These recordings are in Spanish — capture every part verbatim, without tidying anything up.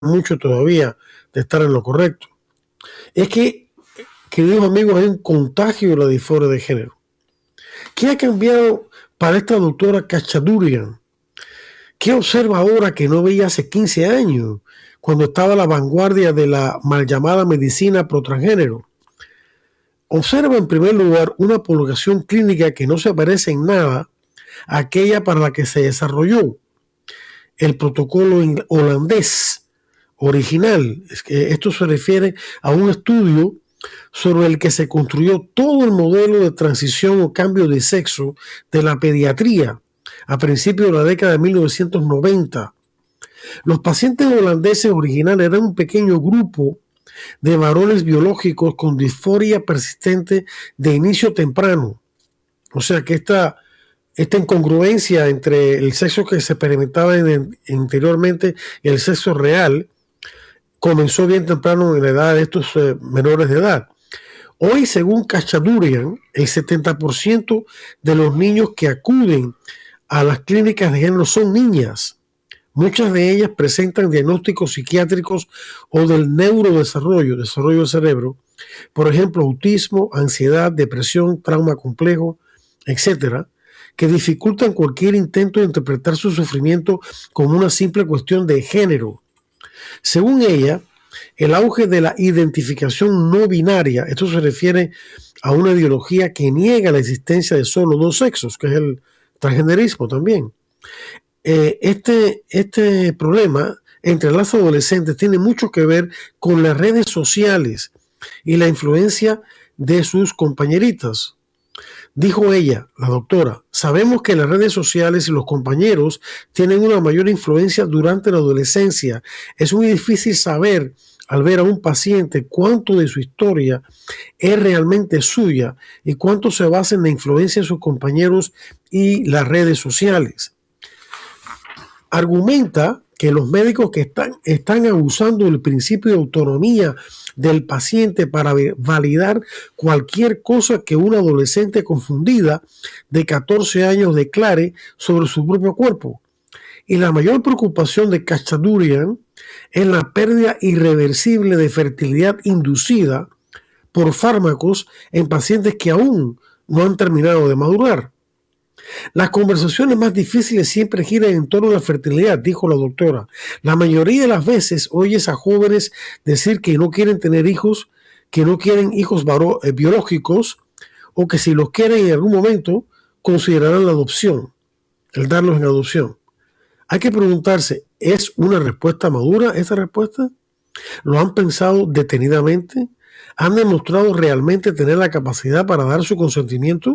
mucho todavía de estar en lo correcto. Es que, queridos amigos, hay un contagio de la disforia de género. ¿Qué ha cambiado para esta doctora Khachaturian? ¿Qué observa ahora que no veía hace quince años, cuando estaba a la vanguardia de la mal llamada medicina pro transgénero? Observa en primer lugar una población clínica que no se parece en nada a aquella para la que se desarrolló el protocolo holandés original. Es que esto se refiere a un estudio sobre el que se construyó todo el modelo de transición o cambio de sexo de la pediatría a principios de la década de mil novecientos noventa. Los pacientes holandeses originales eran un pequeño grupo de varones biológicos con disforia persistente de inicio temprano. O sea que esta, esta incongruencia entre el sexo que se experimentaba en, anteriormente y el sexo real comenzó bien temprano en la edad de estos eh, menores de edad. Hoy, según Khachaturian, el setenta por ciento de los niños que acuden a las clínicas de género son niñas. Muchas de ellas presentan diagnósticos psiquiátricos o del neurodesarrollo, desarrollo del cerebro, por ejemplo, autismo, ansiedad, depresión, trauma complejo, etcétera, que dificultan cualquier intento de interpretar su sufrimiento como una simple cuestión de género. Según ella, el auge de la identificación no binaria, esto se refiere a una ideología que niega la existencia de solo dos sexos, que es el transgenerismo también. Eh, este, este problema entre las adolescentes tiene mucho que ver con las redes sociales y la influencia de sus compañeritas. Dijo ella, la doctora, sabemos que las redes sociales y los compañeros tienen una mayor influencia durante la adolescencia. Es muy difícil saber al ver a un paciente cuánto de su historia es realmente suya y cuánto se basa en la influencia de sus compañeros y las redes sociales. Argumenta que los médicos que están, están abusando del principio de autonomía del paciente para validar cualquier cosa que una adolescente confundida de catorce años declare sobre su propio cuerpo. Y la mayor preocupación de Khachaturian es la pérdida irreversible de fertilidad inducida por fármacos en pacientes que aún no han terminado de madurar. Las conversaciones más difíciles siempre giran en torno a la fertilidad, dijo la doctora. La mayoría de las veces oyes a jóvenes decir que no quieren tener hijos, que no quieren hijos eh, biológicos, o que si los quieren en algún momento considerarán la adopción, el darlos en adopción. Hay que preguntarse, ¿es una respuesta madura esa respuesta? ¿Lo han pensado detenidamente? ¿Han demostrado realmente tener la capacidad para dar su consentimiento?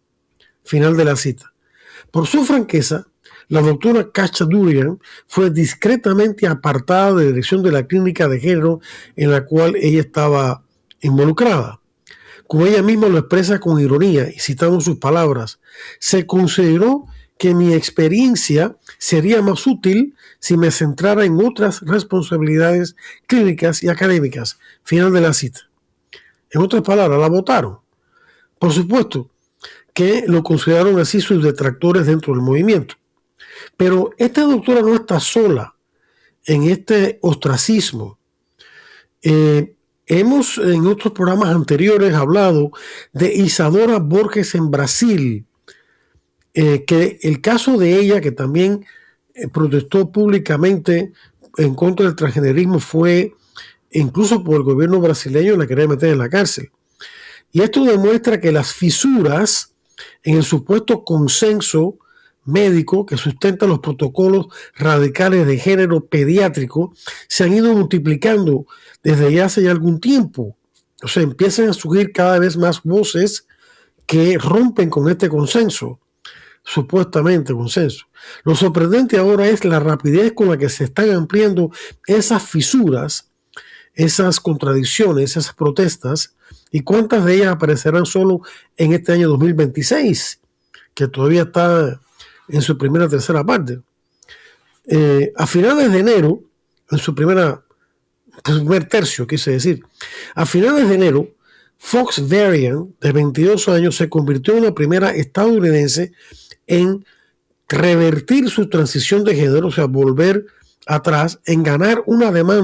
Final de la cita. Por su franqueza, la doctora Khachaturian fue discretamente apartada de la dirección de la clínica de género en la cual ella estaba involucrada. Como ella misma lo expresa con ironía y citando sus palabras, se consideró que mi experiencia sería más útil si me centrara en otras responsabilidades clínicas y académicas. Final de la cita. En otras palabras, la votaron. Por supuesto que lo consideraron así sus detractores dentro del movimiento. Pero esta doctora no está sola en este ostracismo. Eh, hemos en otros programas anteriores hablado de Isadora Borges en Brasil, eh, que el caso de ella, que también eh, protestó públicamente en contra del transgenerismo, fue incluso por el gobierno brasileño la quería meter en la cárcel. Y esto demuestra que las fisuras en el supuesto consenso médico que sustenta los protocolos radicales de género pediátrico se han ido multiplicando desde ya hace ya algún tiempo. O sea, empiezan a surgir cada vez más voces que rompen con este consenso, supuestamente consenso. Lo sorprendente ahora es la rapidez con la que se están ampliando esas fisuras, esas contradicciones, esas protestas, y cuántas de ellas aparecerán solo en este año dos mil veintiséis, que todavía está en su primera tercera parte. Eh, a finales de enero, en su primera, primer tercio, quise decir, a finales de enero, Fox Varian, de veintidós años, se convirtió en la primera estadounidense en revertir su transición de género, o sea, volver atrás en ganar una demanda